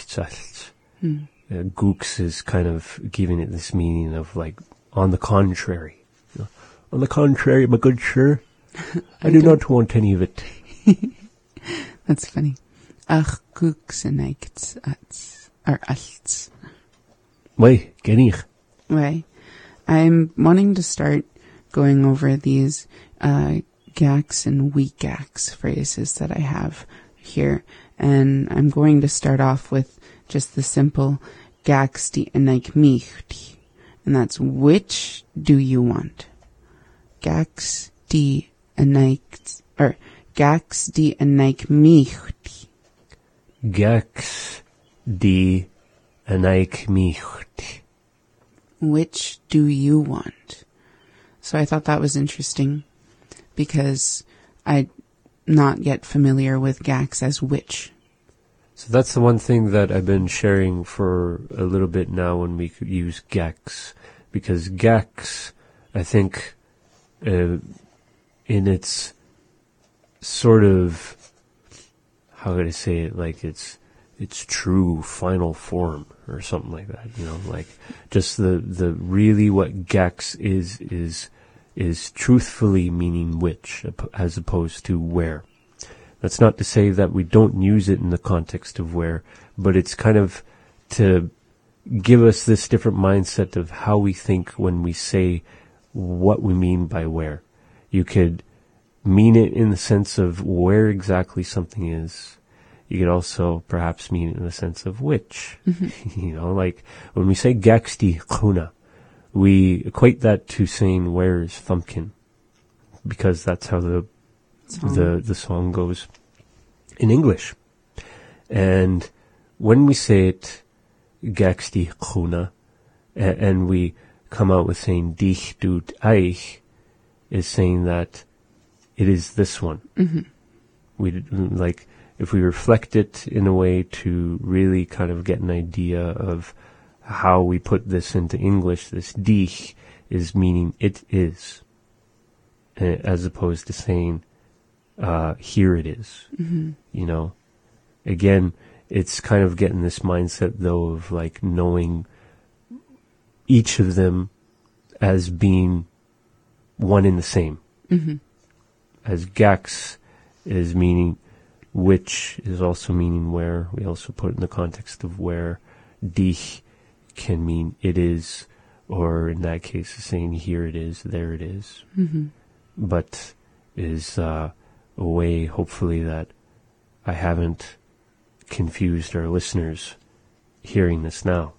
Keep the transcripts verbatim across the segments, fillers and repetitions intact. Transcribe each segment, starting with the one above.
Naiktsalt. Mm. Uh, gooks is kind of giving it this meaning of like, on the contrary. You know, on the contrary, my good sir, I, I do not want any of it. That's funny. Ach, gooks and naiktsalt. Or alts. Why, genich. Why? I'm wanting to start going over these uh, gax and weak gax phrases that I have here. And I'm going to start off with just the simple gax die enaik michti. And that's which do you want? Gax die enaik, or gax die enaik michti. Gax die enaik michti. Which do you want? So I thought that was interesting because I'm not yet familiar with gax as which. So that's the one thing that I've been sharing for a little bit now when we could use gax. Because gax, I think, uh, in its sort of, how could I say it, like its its true final form or something like that, you know, like just the, the really what gax is, is, is truthfully meaning which as opposed to where. That's not to say that we don't use it in the context of where, but it's kind of to give us this different mindset of how we think when we say what we mean by where. You could mean it in the sense of where exactly something is. You could also perhaps mean it in the sense of which. Mm-hmm. You know, like when we say gaxti kuna, we equate that to saying where is thumbkin, because that's how the song. the the song goes in English. And when we say it gaxti kuna, and, and we come out with saying dich dut eich, is saying that it is this one. Mm-hmm. We like. If we reflect it in a way to really kind of get an idea of how we put this into English, this dich is meaning it is, as opposed to saying, uh, here it is. Mm-hmm. You know, again, it's kind of getting this mindset though of like knowing each of them as being one in the same. Mm-hmm. As gax is meaning which is also meaning where. We also put it in the context of where. Dich can mean it is, or in that case, saying here it is, there it is. Mm-hmm. But is uh, a way, hopefully, that I haven't confused our listeners hearing this now.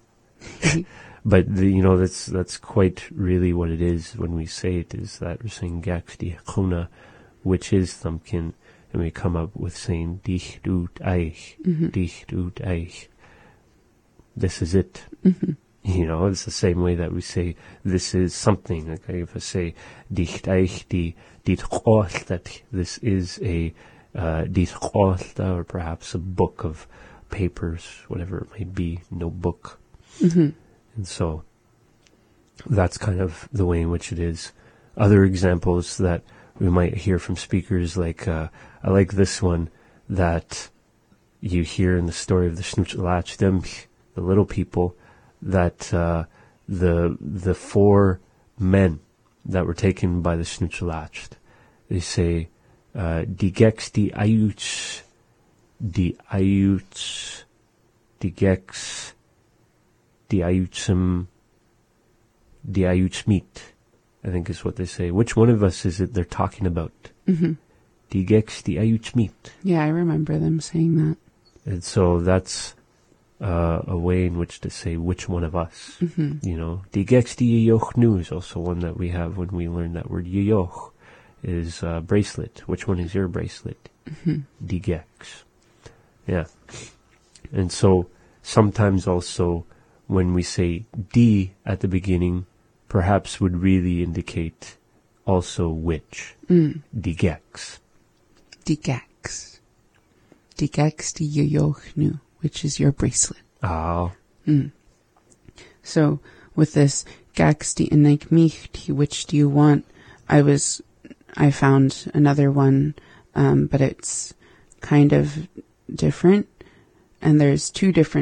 But the, you know, that's that's quite really what it is when we say it. Is that we're saying gax di kuna, which is thumbkin. And we come up with saying, dich dut eich, mm-hmm. dich dut eich. This is it. Mm-hmm. You know, it's the same way that we say, this is something. Like if I say, dich eich di, dit cholt, that this is a, uh, dit cholt, or perhaps a book of papers, whatever it may be, notebook. Mm-hmm. And so, that's kind of the way in which it is. Other examples that we might hear from speakers like, uh, I like this one that you hear in the story of the Snootselach, them, the little people, that, uh, the, the four men that were taken by the Snootselach, they say, uh, die gex die ayuts, die ayuts, die gex, die ayutsum, die ayutsmeet, I think is what they say. Which one of us is it they're talking about? Mm-hmm. Die gex die ayutsmeet. Yeah, I remember them saying that. And so that's uh, a way in which to say which one of us. Mm-hmm. You know, die gex die yoch nu is also one that we have when we learn that word. Yoch is uh, bracelet. Which one is your bracelet? Mm-hmm. Die gex. Yeah. And so sometimes also when we say die at the beginning, perhaps would really indicate also which. Mm. Die gex. Die gex. Die gex die yoch nu, which is your bracelet. Ah. Mm. So with this gax die enaik michti, which do you want? I was, I found another one, um, but it's kind of different. And there's two different